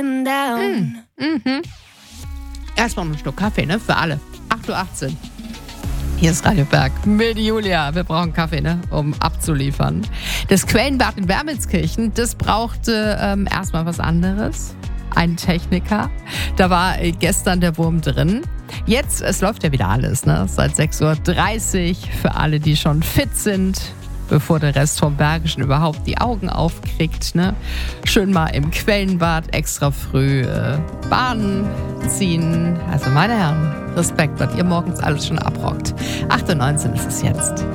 Erstmal einen Schluck Kaffee, ne? Für alle. 8:18 Uhr. Hier ist Radio Berg mit Julia. Wir brauchen Kaffee, ne? Um abzuliefern. Das Quellenbad in Wermelskirchen, das brauchte erstmal was anderes. Ein Techniker. Da war gestern der Wurm drin. Jetzt, es läuft ja wieder alles, ne? Seit 6:30 Uhr für alle, die schon fit sind, bevor der Rest vom Bergischen überhaupt die Augen aufkriegt, ne? Schön mal im Quellenbad extra früh baden, ziehen. Also meine Herren, Respekt, was ihr morgens alles schon abrockt. 8:19 Uhr ist es jetzt.